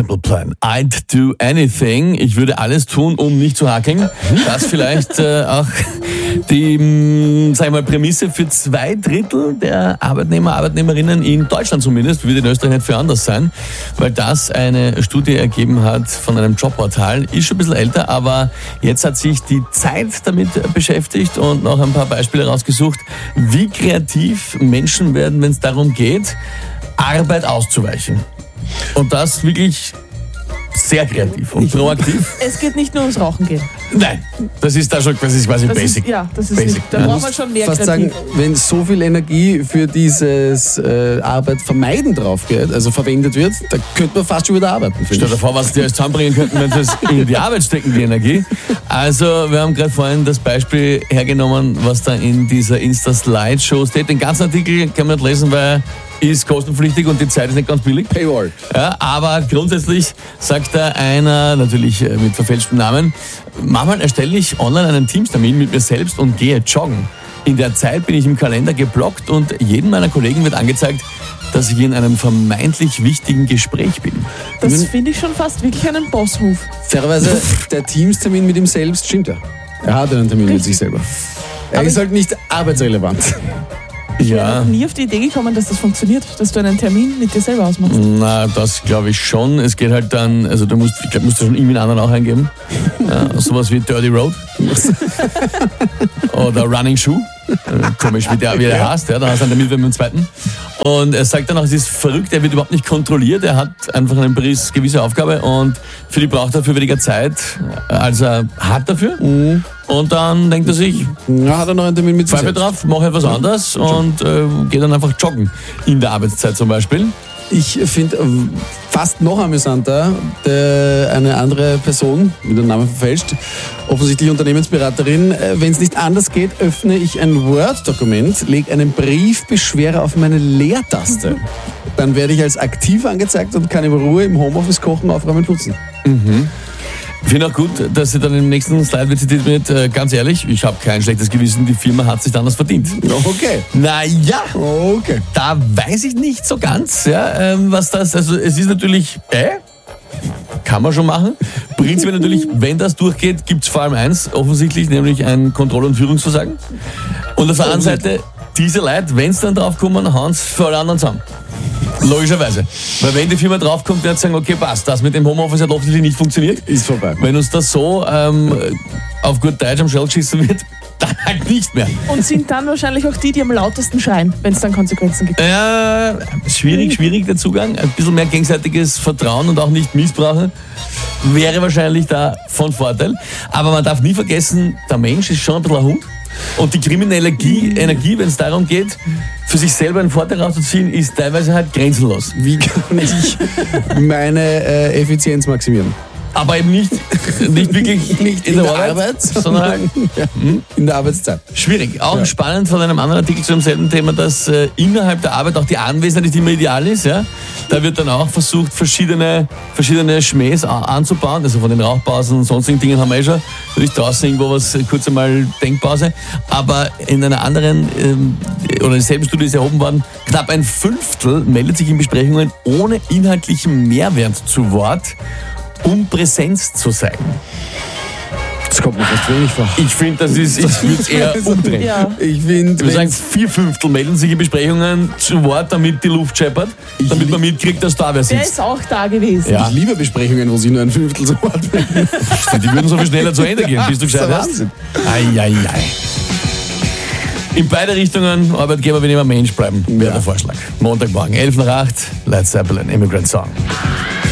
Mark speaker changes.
Speaker 1: Simple Plan. I'd do anything. Ich würde alles tun, um nicht zu hakeln. Das vielleicht auch die, sag ich mal, Prämisse für 2/3 der Arbeitnehmer, Arbeitnehmerinnen in Deutschland zumindest, würde in Österreich nicht für anders sein, weil das eine Studie ergeben hat von einem Jobportal. Ist schon ein bisschen älter, aber jetzt hat sich die Zeit damit beschäftigt und noch ein paar Beispiele rausgesucht, wie kreativ Menschen werden, wenn es darum geht, Arbeit auszuweichen. Und das wirklich sehr kreativ und proaktiv.
Speaker 2: Es geht nicht nur ums Rauchen gehen.
Speaker 1: Nein, das ist quasi basic.
Speaker 2: Das ist
Speaker 1: Basic.
Speaker 2: Da braucht man schon mehr
Speaker 3: fast
Speaker 2: kreativ.
Speaker 3: sagen, wenn so viel Energie für dieses Arbeit vermeiden drauf geht, also verwendet wird, da könnte man fast schon wieder arbeiten.
Speaker 1: Stell dir vor, was die alles zusammenbringen könnten, wenn sie es in die Arbeit stecken, die Energie. Also, wir haben gerade vorhin das Beispiel hergenommen, was da in dieser Insta-Slideshow steht. Den ganzen Artikel kann man nicht lesen, weil ist kostenpflichtig und die Zeit ist nicht ganz billig.
Speaker 3: Paywall.
Speaker 1: Ja, aber grundsätzlich sagt da einer, natürlich mit verfälschtem Namen, manchmal erstelle ich online einen Teamstermin mit mir selbst und gehe joggen. In der Zeit bin ich im Kalender geblockt und jedem meiner Kollegen wird angezeigt, dass ich in einem vermeintlich wichtigen Gespräch bin.
Speaker 2: Das finde ich schon fast wirklich einen Boss-Move.
Speaker 3: Fairerweise, der Teamstermin mit ihm selbst stimmt ja. Er hat einen Termin mit sich selber. Er
Speaker 2: Aber
Speaker 3: ist halt nicht arbeitsrelevant.
Speaker 2: Ich wäre
Speaker 1: Ja,
Speaker 2: noch nie auf die Idee gekommen, dass das funktioniert, dass du einen Termin mit dir selber ausmachst.
Speaker 1: na, das glaube ich schon. Es geht halt dann, also du musst schon irgendwie einen anderen auch eingeben. Ja, sowas wie Dirty Road. Oder Running Shoe. Komisch, wie der heißt. Ja, da hast du einen Termin mit dem zweiten. Und er sagt dann auch, es ist verrückt, er wird überhaupt nicht kontrolliert. Er hat einfach eine gewisse Aufgabe und für die braucht er für weniger Zeit, als er hat dafür. Und dann denkt er sich,
Speaker 3: Ja, hat er noch einen Termin mit sich
Speaker 1: Pfeife
Speaker 3: selbst.
Speaker 1: drauf, mach etwas anderes und geht dann einfach joggen. In der Arbeitszeit zum Beispiel.
Speaker 3: Ich finde fast noch amüsanter, eine andere Person, mit dem Namen verfälscht, offensichtlich Unternehmensberaterin, wenn es nicht anders geht, öffne ich ein Word-Dokument, lege einen Briefbeschwerer auf meine Leertaste. Dann werde ich als aktiv angezeigt und kann in Ruhe im Homeoffice kochen, aufräumen, putzen.
Speaker 1: Ich finde auch gut, dass sie dann im nächsten Slide wird zitiert mit, ganz ehrlich, ich habe kein schlechtes Gewissen, die Firma hat sich anders verdient.
Speaker 3: Okay.
Speaker 1: Naja,
Speaker 3: Okay.
Speaker 1: da weiß ich nicht so ganz, ja, was das, also es ist natürlich, kann man schon machen. Prinzipiell natürlich, wenn das durchgeht, gibt es vor allem eins, offensichtlich, nämlich ein Kontroll- und Führungsversagen. Und auf der anderen Seite, diese Leute, wenn es dann draufkommen, hauen es für alle anderen zusammen. Logischerweise. Weil wenn die Firma draufkommt, wird sie sagen, okay, passt, das mit dem Homeoffice hat offensichtlich nicht funktioniert.
Speaker 3: Ist vorbei.
Speaker 1: Wenn uns das so auf gut Deutsch am Schell geschissen wird, dann halt nicht mehr.
Speaker 2: Und sind dann wahrscheinlich auch die am lautesten schreien, wenn es dann Konsequenzen gibt.
Speaker 1: Schwierig der Zugang. Ein bisschen mehr gegenseitiges Vertrauen und auch nicht missbrauchen wäre wahrscheinlich da von Vorteil. Aber man darf nie vergessen, der Mensch ist schon ein bisschen ein Hund. Und die kriminelle Energie, wenn es darum geht, für sich selber einen Vorteil rauszuziehen, ist teilweise halt grenzenlos.
Speaker 3: Wie kann ich meine Effizienz maximieren?
Speaker 1: Aber eben nicht wirklich
Speaker 3: Nicht
Speaker 1: in der Arbeit, sondern halt
Speaker 3: in der Arbeitszeit.
Speaker 1: schwierig. Auch spannend von einem anderen Artikel zu demselben Thema, dass innerhalb der Arbeit auch die Anwesenheit nicht immer ideal ist. Ja? Da wird dann auch versucht, verschiedene Schmähs anzubauen. Also von den Rauchpausen und sonstigen Dingen haben wir schon. Natürlich draußen irgendwo was, kurz einmal Denkpause. Aber in einer anderen, oder in derselben Studie ist erhoben worden, knapp 1/5 meldet sich in Besprechungen ohne inhaltlichen Mehrwert zu Wort, um Präsenz zu zeigen.
Speaker 3: Das kommt mir fast wenig vor.
Speaker 1: Ich finde, ich würde es eher umdrehen.
Speaker 2: Ja.
Speaker 3: Ich finde,
Speaker 1: Ich würde sagen, 4/5 melden sich in Besprechungen zu Wort, damit die Luft scheppert, damit man mitkriegt, dass da wer
Speaker 2: Der
Speaker 1: sitzt.
Speaker 2: ist auch da gewesen.
Speaker 1: Ja.
Speaker 3: ich liebe Besprechungen, wo sich nur 1/5 so Wort melden.
Speaker 1: Die würden so viel schneller zu Ende gehen, bis du gescheit
Speaker 3: Das
Speaker 1: hast.
Speaker 3: ist
Speaker 1: Ei. In beide Richtungen, Arbeitgeber will immer Mensch bleiben, wäre der Vorschlag. Montagmorgen, 7:55, Led Zeppelin, Immigrant Song.